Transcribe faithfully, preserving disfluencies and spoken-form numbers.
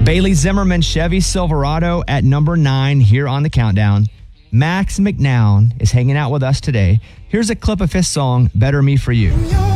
Bailey Zimmerman, Chevy Silverado at number nine here on the countdown. Max McNown is hanging out with us today. Here's a clip of his song, Better Me For You.